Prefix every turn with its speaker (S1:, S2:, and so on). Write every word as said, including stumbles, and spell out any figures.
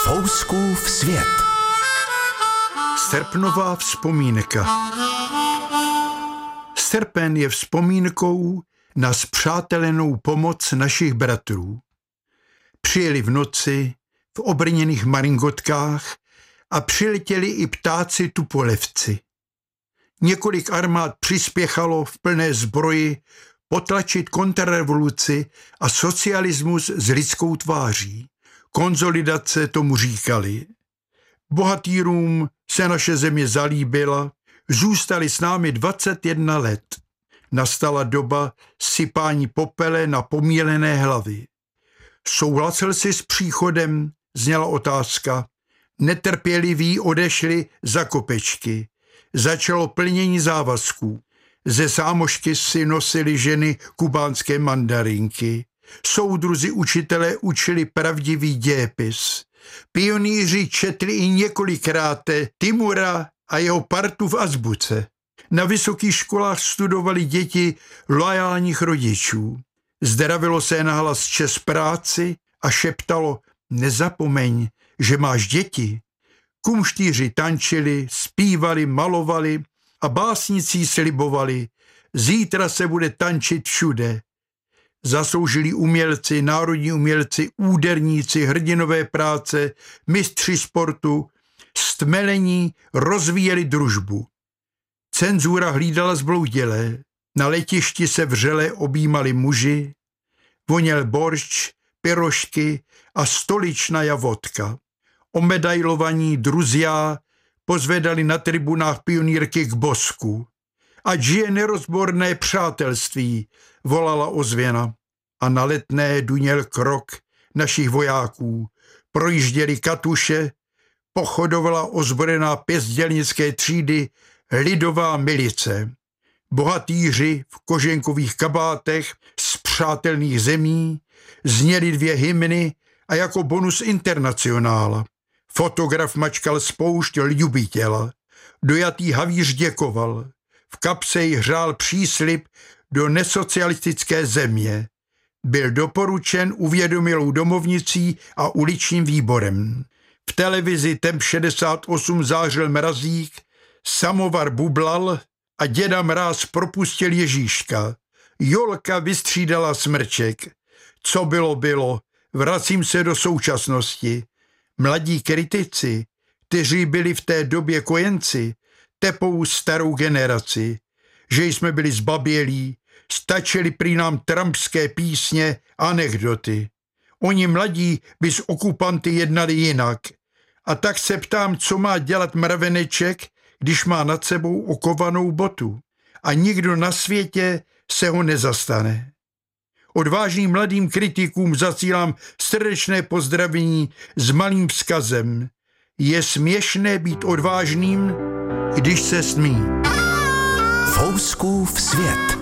S1: Fouskův svět.
S2: Srpnová vzpomínka. Srpen je vzpomínkou na spřátelenou pomoc našich bratrů. Přijeli v noci v obrněných maringotkách a přiletěli i ptáci tupolevci. Několik armád přispěchalo v plné zbroji potlačit kontrrevoluci a socialismus s lidskou tváří. Konzolidace tomu říkali. Bohatýrům se naše země zalíbila, zůstali s námi dvacet jedna let. Nastala doba sypání popele na pomílené hlavy. Souhlasil jsi s příchodem, zněla otázka. Netrpěliví odešli za kopečky. Začalo plnění závazků. Ze sámošky si nosili ženy kubánské mandarinky. Soudruzi učitelé učili pravdivý dějepis. Pionýři četli i několikrát Timura a jeho partu v azbuce. Na vysokých školách studovali děti loajálních rodičů. Zdravilo se nahlas čest práci a šeptalo: nezapomeň, že máš děti. Kumštýři tančili, zpívali, malovali a básnicí slibovali: zítra se bude tančit všude. Zasloužilí umělci, národní umělci, úderníci, hrdinové práce, mistři sportu, stmelení rozvíjeli družbu. Cenzura hlídala zbloudělé, na letišti se vřele objímali muži, voněl boršč, pyrošky a stoličnaja vodka. Omedailovaní druzιά pozvedali na tribunách pionýrky k bosku. Ať žije nerozborné přátelství, volala ozvěna. A na Letné duněl krok našich vojáků. Projížděli katuše, pochodovala ozbrojená pěst dělnické třídy lidová milice. Bohatýři v koženkových kabátech z přátelných zemí zněli dvě hymny a jako bonus internacionála. Fotograf mačkal spoušť ljubitela. Dojatý havíř děkoval. V kapse jí hřál příslib do nesocialistické země. Byl doporučen uvědomilou domovnicí a uličním výborem. V televizi Temp šedesát osm zářil mrazík, samovar bublal a děda Mráz propustil Ježíška. Jolka vystřídala smrček. Co bylo, bylo. Vracím se do současnosti. Mladí kritici, kteří byli v té době kojenci, tepou starou generaci, že jsme byli zbabělí, stačily prý nám trumpské písně, anekdoty. Oni mladí by s okupanty jednali jinak. A tak se ptám, co má dělat mraveneček, když má nad sebou okovanou botu. A nikdo na světě se ho nezastane. Odvážným mladým kritikům zasílám srdečné pozdravění s malým vzkazem. Je směšné být odvážným, když se smí.
S1: Fouskův svět.